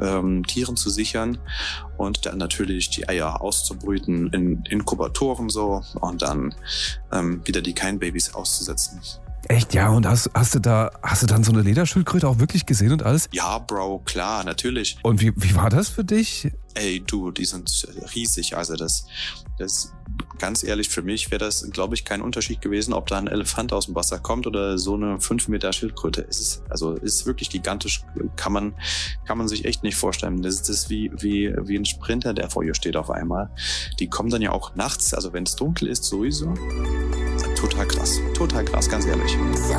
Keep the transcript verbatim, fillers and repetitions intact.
ähm, Tieren zu sichern und dann natürlich die Eier auszubrüten in Inkubatoren so und dann ähm, wieder die Keinbabys auszusetzen. Echt, ja, und hast, hast du da, hast du dann so eine Lederschildkröte auch wirklich gesehen und alles? Ja, Bro, klar, natürlich. Und wie, wie war das für dich? Ey, du, die sind riesig, also das, das, ganz ehrlich, für mich wäre das, glaube ich, kein Unterschied gewesen, ob da ein Elefant aus dem Wasser kommt oder so eine fünf Meter Schildkröte. Es ist, also, ist wirklich gigantisch, kann man, kann man sich echt nicht vorstellen. Das ist, das ist wie, wie, wie ein Sprinter, der vor ihr steht auf einmal. Die kommen dann ja auch nachts, also wenn es dunkel ist, sowieso. Total krass, total krass, ganz ehrlich.